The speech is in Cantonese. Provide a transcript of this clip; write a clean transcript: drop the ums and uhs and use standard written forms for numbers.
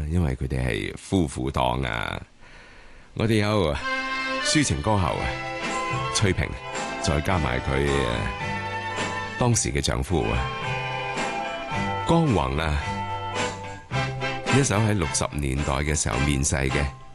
因為佢哋係夫婦檔啊。我哋有抒情歌后崔萍，再加埋佢當時嘅丈夫江宏啊，呢首喺60年代嘅時候面世嘅